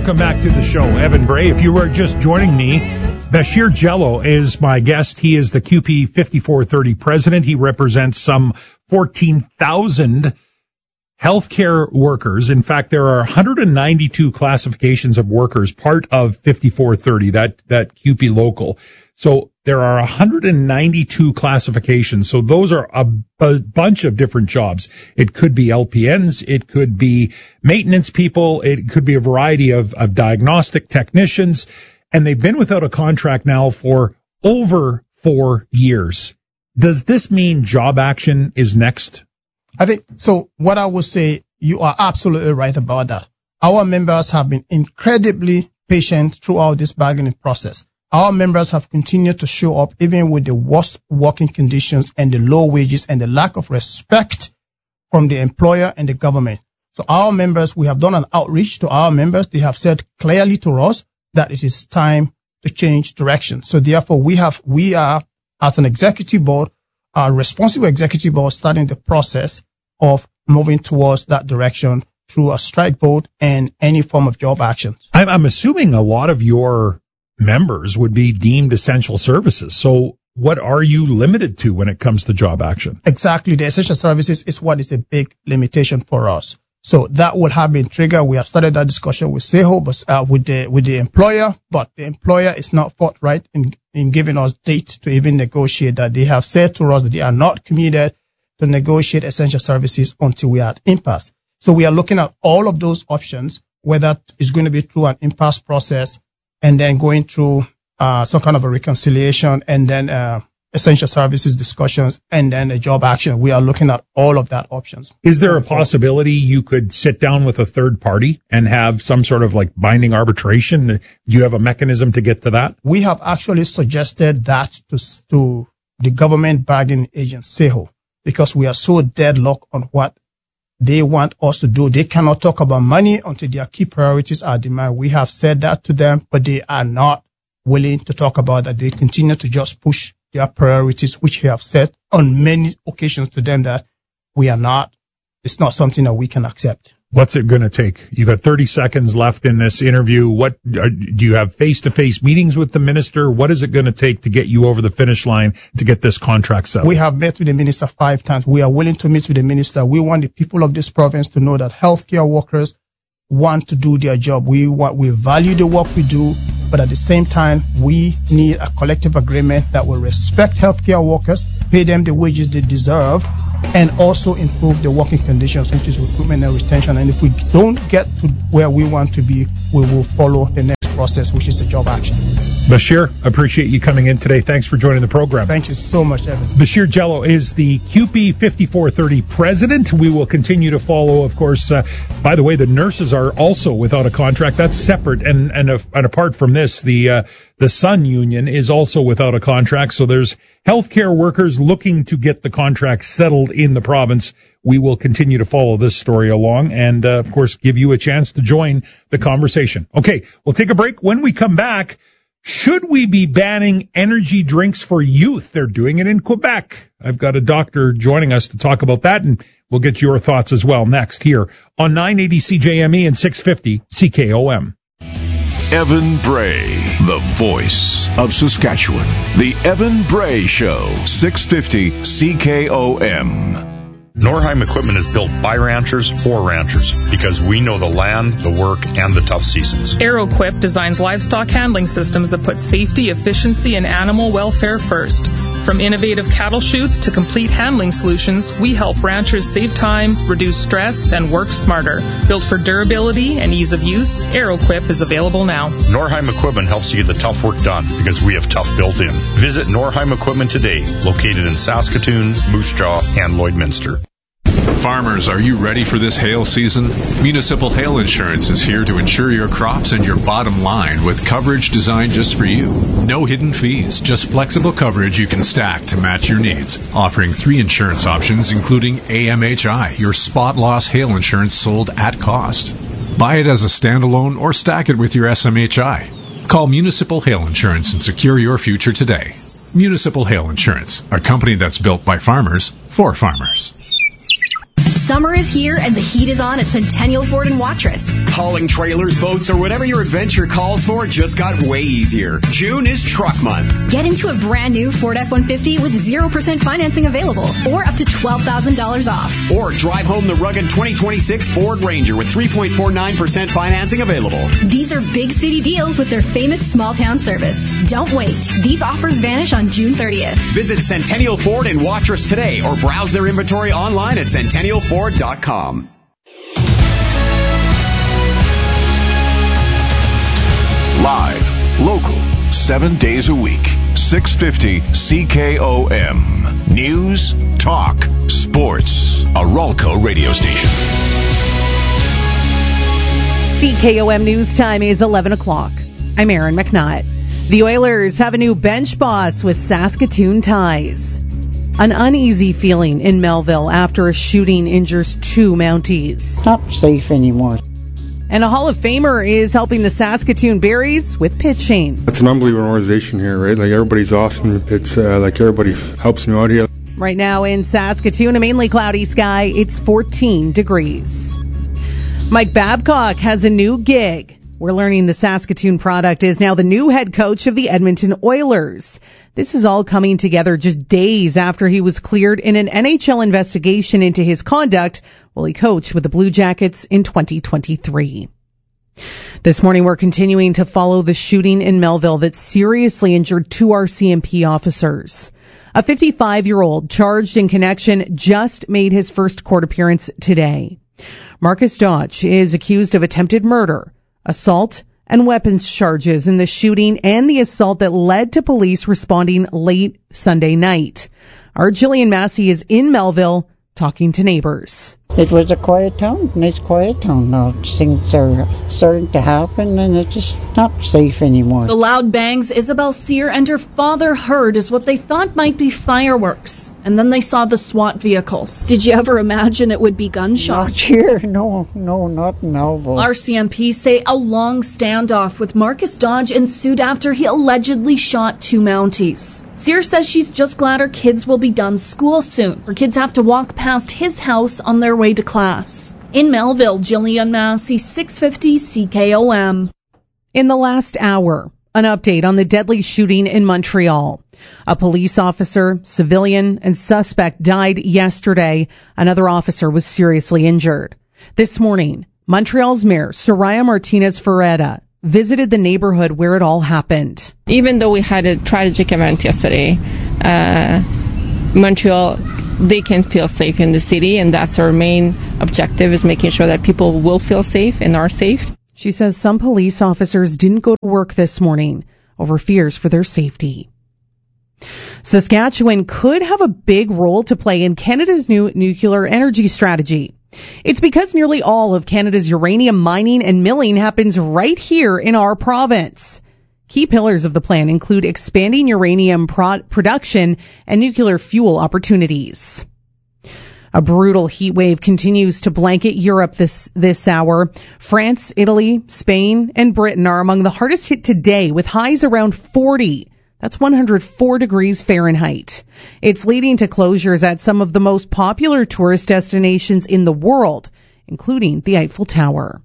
welcome back to the show. Evan Bray. If you were just joining me, Bashir Jello is my guest. He is the QP 5430 president. He represents some 14,000 healthcare workers. In fact, there are 192 classifications of workers, part of 5430, that QP local. So there are 192 classifications. So those are a bunch of different jobs. It could be LPNs. It could be maintenance people. It could be a variety of diagnostic technicians. And they've been without a contract now for over 4 years. Does this mean job action is next? I think so. What I would say, you are absolutely right about that. Our members have been incredibly patient throughout this bargaining process. Our members have continued to show up even with the worst working conditions and the low wages and the lack of respect from the employer and the government. So our members, we have done an outreach to our members. They have said clearly to us that it is time to change direction. So therefore, we are, as an executive board, a responsible executive board, starting the process of moving towards that direction through a strike vote and any form of job action. I'm assuming a lot of your members would be deemed essential services. So what are you limited to when it comes to job action? Exactly. The essential services is what is a big limitation for us. So that will have been triggered. We have started that discussion with SEHO, but with the employer, but the employer is not forthright in giving us dates to even negotiate that. They have said to us that they are not committed to negotiate essential services until we are at impasse. So we are looking at all of those options, whether it's going to be through an impasse process and then going through some kind of a reconciliation and then essential services discussions and then a job action. We are looking at all of that options. Is there a possibility you could sit down with a third party and have some sort of like binding arbitration? Do you have a mechanism to get to that? We have actually suggested that to the government bargaining agent, SEHO, because we are so deadlocked on what they want us to do. They cannot talk about money until their key priorities are demanded. We have said that to them, but they are not willing to talk about that. They continue to just push their priorities, which we have said on many occasions to them that it's not something that we can accept. What's it going to take? You got 30 seconds left in this interview. Do you have face-to-face meetings with the minister? What is it going to take to get you over the finish line to get this contract settled? We have met with the minister 5 times. We are willing to meet with the minister. We want the people of this province to know that healthcare workers want to do their job. We value the work we do, but at the same time, we need a collective agreement that will respect healthcare workers, pay them the wages they deserve, and also improve the working conditions, which is recruitment and retention. And if we don't get to where we want to be, we will follow the next process, which is the job action. Bashir, appreciate you coming in today. Thanks for joining the program. Thank you so much, Evan. Bashir Jello is the QP 5430 president. We will continue to follow, of course. By the way, the nurses are also without a contract. That's separate. And apart from this, the Sun Union is also without a contract. So there's healthcare workers looking to get the contract settled in the province. We will continue to follow this story along and, of course, give you a chance to join the conversation. Okay, we'll take a break. When we come back, should we be banning energy drinks for youth? They're doing it in Quebec. I've got a doctor joining us to talk about that, and we'll get your thoughts as well next here on 980 CJME and 650 CKOM. Evan Bray, the voice of Saskatchewan. The Evan Bray Show, 650 CKOM. Norheim Equipment is built by ranchers for ranchers because we know the land, the work, and the tough seasons. AeroQuip designs livestock handling systems that put safety, efficiency, and animal welfare first. From innovative cattle chutes to complete handling solutions, we help ranchers save time, reduce stress, and work smarter. Built for durability and ease of use, AeroQuip is available now. Norheim Equipment helps you get the tough work done because we have tough built in. Visit Norheim Equipment today, located in Saskatoon, Moose Jaw, and Lloydminster. Farmers, are you ready for this hail season? Municipal Hail Insurance is here to insure your crops and your bottom line with coverage designed just for you. No hidden fees, just flexible coverage you can stack to match your needs. Offering 3 insurance options, including AMHI, your spot loss hail insurance sold at cost. Buy it as a standalone or stack it with your SMHI. Call Municipal Hail Insurance and secure your future today. Municipal Hail Insurance, a company that's built by farmers for farmers. Summer is here and the heat is on at Centennial Ford in Watrous. Hauling trailers, boats, or whatever your adventure calls for just got way easier. June is truck month. Get into a brand new Ford F-150 with 0% financing available or up to $12,000 off. Or drive home the rugged 2026 Ford Ranger with 3.49% financing available. These are big city deals with their famous small town service. Don't wait. These offers vanish on June 30th. Visit Centennial Ford in Watrous today or browse their inventory online at centennialford.com. Live, local, 7 days a week. 650 CKOM. News, talk, sports. A Ralco radio station. CKOM News Time is 11 o'clock. I'm Erin McNutt. The Oilers have a new bench boss with Saskatoon ties. An uneasy feeling in Melville after a shooting injures 2 Mounties. Not safe anymore. And a Hall of Famer is helping the Saskatoon Berries with pitching. It's an unbelievable organization here, right? Like, everybody's awesome. It's like everybody helps me out here. Right now in Saskatoon, a mainly cloudy sky. It's 14 degrees. Mike Babcock has a new gig. We're learning the Saskatoon product is now the new head coach of the Edmonton Oilers. This is all coming together just days after he was cleared in an NHL investigation into his conduct while he coached with the Blue Jackets in 2023. This morning, we're continuing to follow the shooting in Melville that seriously injured 2 RCMP officers. A 55-year-old charged in connection just made his first court appearance today. Marcus Dodge is accused of attempted murder, assault, and weapons charges in the shooting and the assault that led to police responding late Sunday night. Our Jillian Massey is in Melville talking to neighbors. It was a quiet town, nice quiet town now. Things are starting to happen and it's just not safe anymore. The loud bangs Isabel Sear and her father heard is what they thought might be fireworks. And then they saw the SWAT vehicles. Did you ever imagine it would be gunshots? Not here, no, not in Melville. RCMP say a long standoff with Marcus Dodge ensued after he allegedly shot 2 Mounties. Sear says she's just glad her kids will be done school soon. Her kids have to walk past his house on their way to class. In Melville, Jillian Massey, 650 CKOM. In the last hour, an update on the deadly shooting in Montreal. A police officer, civilian, and suspect died yesterday. Another officer was seriously injured. This morning, Montreal's Mayor, Soraya Martinez-Ferreira, visited the neighborhood where it all happened. Even though we had a tragic event yesterday, Montreal, they can feel safe in the city, and that's our main objective, is making sure that people will feel safe and are safe. She says some police officers didn't go to work this morning over fears for their safety. Saskatchewan could have a big role to play in Canada's new nuclear energy strategy. It's because nearly all of Canada's uranium mining and milling happens right here in our province. Key pillars of the plan include expanding uranium production and nuclear fuel opportunities. A brutal heat wave continues to blanket Europe this hour. France, Italy, Spain, and Britain are among the hardest hit today, with highs around 40. That's 104 degrees Fahrenheit. It's leading to closures at some of the most popular tourist destinations in the world, including the Eiffel Tower.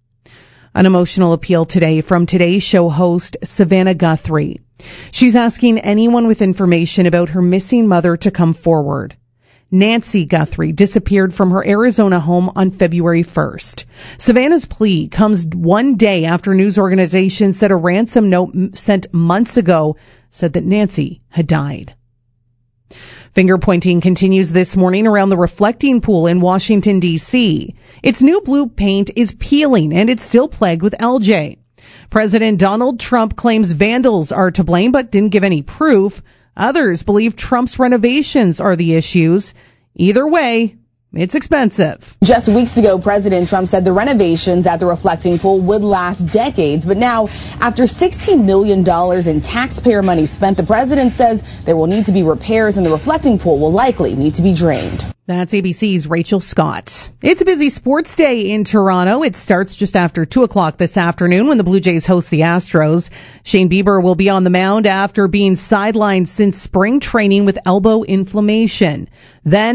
An emotional appeal today from Today's Show host Savannah Guthrie. She's asking anyone with information about her missing mother to come forward. Nancy Guthrie disappeared from her Arizona home on February 1st. Savannah's plea comes one day after news organizations said a ransom note sent months ago said that Nancy had died. Finger pointing continues this morning around the reflecting pool in Washington, D.C. Its new blue paint is peeling and it's still plagued with algae. President Donald Trump claims vandals are to blame but didn't give any proof. Others believe Trump's renovations are the issues. Either way, it's expensive. Just weeks ago, President Trump said the renovations at the reflecting pool would last decades. But now, after $16 million in taxpayer money spent, the president says there will need to be repairs and the reflecting pool will likely need to be drained. That's ABC's Rachel Scott. It's a busy sports day in Toronto. It starts just after 2 o'clock this afternoon when the Blue Jays host the Astros. Shane Bieber will be on the mound after being sidelined since spring training with elbow inflammation. Then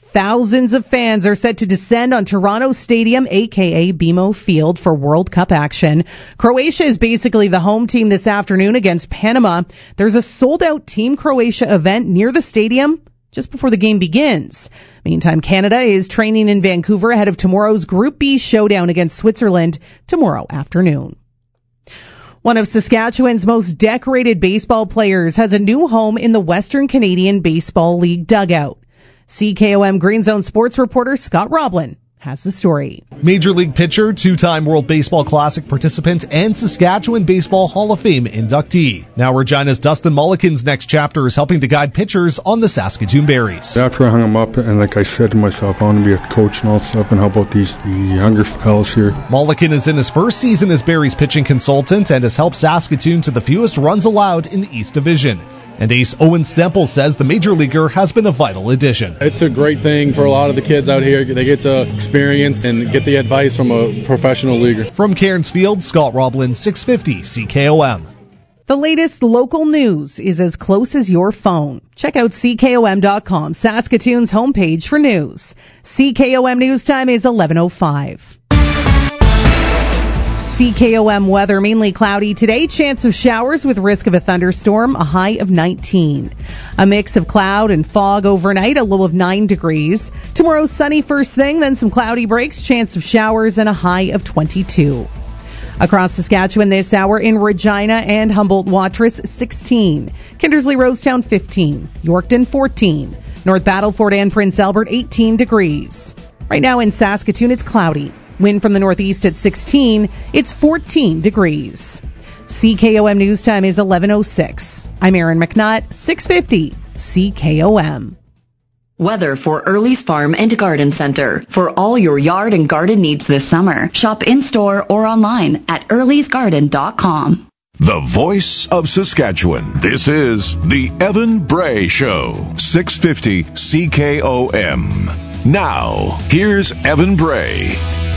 Thousands of fans are set to descend on Toronto Stadium, aka BMO Field, for World Cup action. Croatia is basically the home team this afternoon against Panama. There's a sold-out Team Croatia event near the stadium just before the game begins. Meantime, Canada is training in Vancouver ahead of tomorrow's Group B showdown against Switzerland tomorrow afternoon. One of Saskatchewan's most decorated baseball players has a new home in the Western Canadian Baseball League dugout. CKOM Green Zone sports reporter Scott Roblin has the story. Major League pitcher, two-time World Baseball Classic participant, and Saskatchewan Baseball Hall of Fame inductee. Now Regina's Dustin Mulliken's next chapter is helping to guide pitchers on the Saskatoon Berries. After I hung him up, and like I said to myself, I want to be a coach and all that stuff, and how about these younger fellas here? Mulliken is in his first season as Berries pitching consultant and has helped Saskatoon to the fewest runs allowed in the East Division. And ace Owen Stemple says the major leaguer has been a vital addition. It's a great thing for a lot of the kids out here. They get to experience and get the advice from a professional leaguer. From Cairns Field, Scott Roblin, 650 CKOM. The latest local news is as close as your phone. Check out CKOM.com, Saskatoon's homepage for news. CKOM News Time is 11:05. CKOM weather, mainly cloudy today. Chance of showers with risk of a thunderstorm, a high of 19. A mix of cloud and fog overnight, a low of 9 degrees. Tomorrow, sunny first thing, then some cloudy breaks, chance of showers, and a high of 22. Across Saskatchewan this hour, in Regina and Humboldt-Watrous, 16. Kindersley Rosetown, 15. Yorkton, 14. North Battleford and Prince Albert, 18 degrees. Right now in Saskatoon, it's cloudy. Wind from the northeast at 16. It's 14 degrees. CKOM News Time is 11:06. I'm Erin McNutt, 650 CKOM. Weather for Early's Farm and Garden Center. For all your yard and garden needs this summer, shop in-store or online at earlysgarden.com. The voice of Saskatchewan. This is the Evan Bray Show, 650 CKOM. Now, here's Evan Bray.